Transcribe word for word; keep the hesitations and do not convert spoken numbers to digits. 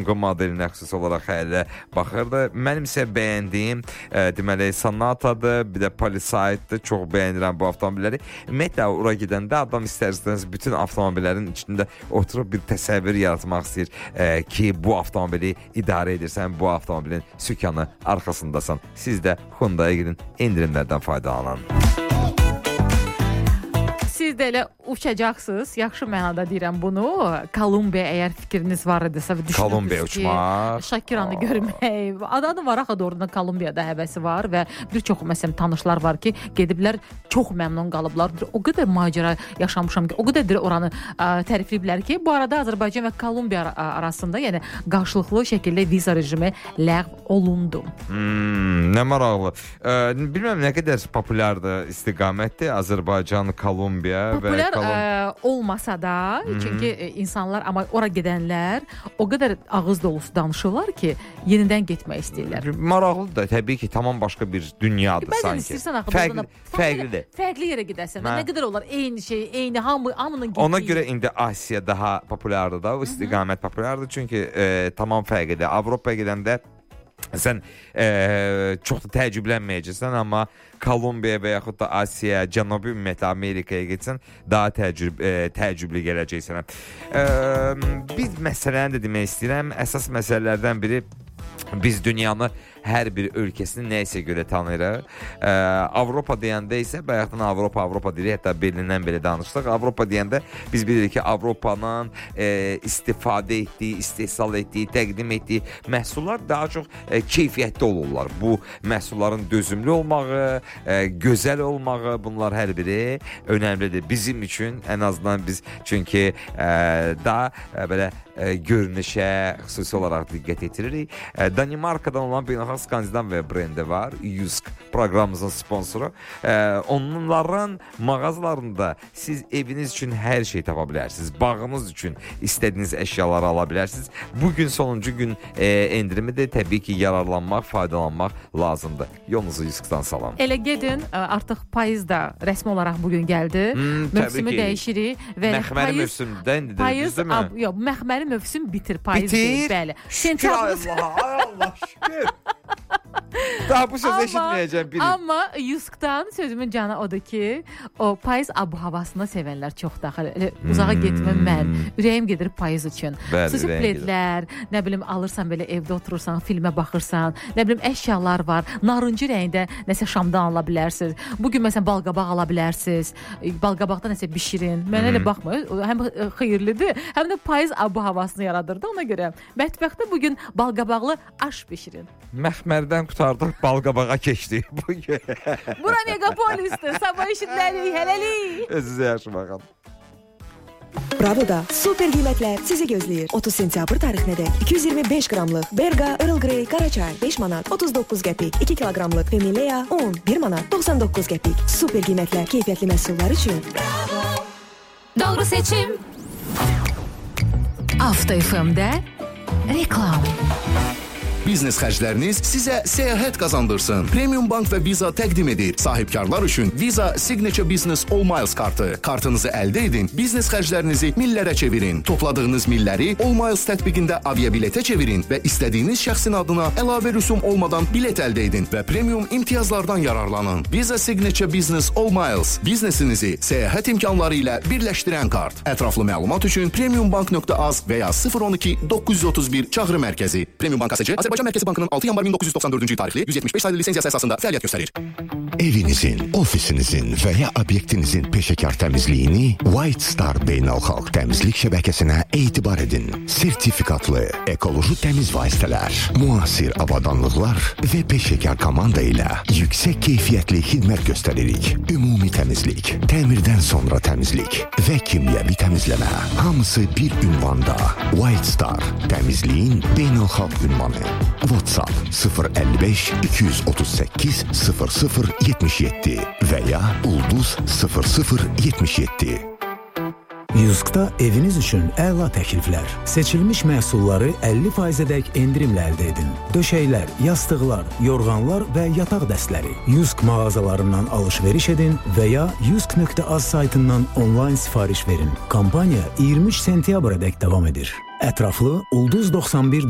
Sonqu modelinə xüsusi olaraq hələ baxırdı. Mənim isə bəyəndiyim e, deməli Sonatadır, bir də Palisade'dır. Çox bəyənirəm bu avtomobilləri. Ümumiyyətlə ora gedəndə adam istərsəniz bütün avtomobillərin içində oturub bir təsəvvür yaratmaq istəyir e, ki, bu avtomobili idarə edirsən, bu avtomobilin sükanı arxasındasan. Siz də Hyundai'ya gidin, endirimlərdən faydalanın. Siz də elə uçacaqsınız, yaxşı mənada deyirəm bunu. Kolumbiya əgər fikriniz var idisə və Kolumbiya düşünürsünüz ki, uçmaq. Şakiranı görmək. Adanın var axı doğrudan Kolumbiyada həvəsi var və bir çox məsələn tanışlar var ki, gediblər, çox məmnun qalıblar. O qədər macəra yaşamışam ki, o qədər oranı ə, tərifləyiblər ki, bu arada Azərbaycan və Kolumbiya arasında, yəni qarşılıqlı şəkildə viza rejimi ləğv olundu. Hmm, nə maraqlı. Ə, bilməm nə qədər populyardır istiqamətdir Azərbaycan, Kolumbiya. Populyar ə, olmasa da, Hı-hı. çünki ə, insanlar, amma ora gedənlər o qədər ağız dolusu danışırlar ki, yenidən getmək istəyirlər. Maraqlıdır da, təbii ki, tamam başqa bir dünyadır Bəzən sanki. istəyirsən axı, fərqli, fərqlidir. Fərqli yerə gedəsən. Nə qədər olar eyni şey, eyni hamı, hamının getdiyi. Ona görə indi Asiya daha populyardır da, o istiqamət Hı-hı. populyardır çünki e, tamam fərqlidir. Avropaya gedəndə sən e, çox da təəccüblənməyəcəksən, amma Kolumbiya və yaxud da Asiya, Cənubi ümumiyyətlə Amerikaya getsən, daha təəccüb, e, təəccüblü gələcəksən. E, biz məsələni də demək istəyirəm, əsas məsələlərdən biri biz dünyanı hər bir ölkəsini nəyəsə görə tanıyırıq. Ee, Avropa deyəndə isə bayaqdan Avropa, Avropa deyirik, hətta Berlindən belə danışdıq. Avropa deyəndə biz bilirik ki, Avropanın e, istifadə etdiyi, istehsal etdiyi, təqdim etdiyi məhsullar daha çox e, keyfiyyətli olurlar. Bu məhsulların dözümlü olmağı, e, gözəl olmağı, bunlar hər biri önəmlidir. Bizim üçün ən azından biz çünki e, daha e, belə e, görünüşə xüsusi olaraq diqqət etiririk. E, Danimarkadan olan beynəlxalq Skandinaviya brendi var. Yusk proqramımızın sponsoru. E, onların mağazalarında siz eviniz üçün hər şey tapa bilərsiniz. Bağınız üçün istədiyiniz əşyaları ala bilərsiniz. Bugün sonuncu gün e, endirimidir. Təbii ki, yararlanmaq, faydalanmaq lazımdır. Yolunuzu Yuskdan salam. Elə gedin, artıq payız da rəsmi olaraq bugün gəldi. Hmm, Mövsümü dəyişirik. Və məxməri mövsümdə indi payız, düzdürmü? Ab, yox, məxməri mövsüm bitir. Payız bitir? Deyil, bəli. Şükür Allah, ay Allah şükür. Daha bu sözü eşitməyəcəm biri. Amma Yuskdan sözümün canı odur ki, o payız ab-havasını sevənlər çox daxil. Hmm. Uzağa getməm mən. Ürəyim gedir payız üçün. Xüsusi pledlər, nə bilim alırsan belə evdə oturursan, filmə baxırsan, nə bilim əşyalar var. Narıncı rəngdə nəsə şamdan ala bilərsiniz. Bugün məsələn balqabaq ala bilərsiniz. Balqabaqda nəsə bişirin. Mən elə baxmır. Həm xeyirlidir, həm də payız ab-havasını yaradırdı. Ona görə mətbəxdə bugün balqabaqlı aş bişirin. Məxmərdən qutardıq, balqabağa keçdik bugün. Bura Megapolis'tir. Sabah eşitlərik, hələlik. Özünüzə yaxşı baxın. Bravo'da super qiymətlər sizi gözləyir. otuz sentyabr tarixinədək iki yüz iyirmi beş qramlıq Berga Earl Grey Qaraçay beş manat otuz doqquz qəpik, iki kiloqramlıq Femilea un bir manat doxsan doqquz qəpik. Super qiymətlər keyfiyyətli məhsullar üçün. Bravo. Doğru seçim. Avto F M'də reklam. Biznes xərcləriniz sizə səyahət qazandırsın. Premium Bank və Visa təqdim edir. Sahibkarlar üçün Visa Signature Business All Miles kartı. Kartınızı əldə edin, biznes xərclərinizi millərə çevirin. Topladığınız milləri All Miles tətbiqində aviabiletə çevirin və istədiyiniz şəxsin adına əlavə rüsum olmadan bilet əldə edin və premium imtiyazlardan yararlanın. Visa Signature Business All Miles biznesinizi səyahət imkanları ilə birləşdirən kart. Ətraflı məlumat üçün premiumbank nöqtə az və ya sıfır on iki doqquz yüz otuz bir çağrı mərkəzi. Premium Bankasıcı Azərbaycan Mərkəzi Bankının altı yanvar min doqquz yüz doxsan dördüncü il tarixli yüz yetmiş beş sayılı lisensiyası əsasında fəaliyyət göstərir. Evinizin, ofisinizin və ya obyektinizin peşəkar təmizliyini White Star Beynəlxalq Təmizlik Şəbəkəsinə etibar edin. Sertifikatlı, ekoloji təmiz vasitələr, müasir avadanlıqlar və peşəkar komanda ilə yüksək keyfiyyətli xidmət göstəririk. Ümumi təmizlik, təmirdən sonra təmizlik və kimyəvi təmizləmə. Hamısı bir ünvanda. White Star, təmizliyin beynəlxalq ünvanı. WhatsApp sıfır əlli beş iki yüz otuz səkkiz sıfır sıfır yetmiş yeddi və ya ulduz sıfır sıfır yetmiş yeddi. Yuskda eviniz üçün əla təkliflər. Seçilmiş məhsulları əlli faizədək endirimlə əldə edin. Döşəklər, yastıqlar, yorğanlar və yataq dəstləri. Yusk mağazalarından alış-veriş edin və ya yusk nöqtə az saytından onlayn sifariş verin. Kampaniya iyirmi üç sentyabrdək davam edir. Ətraflı ulduz doxsan bir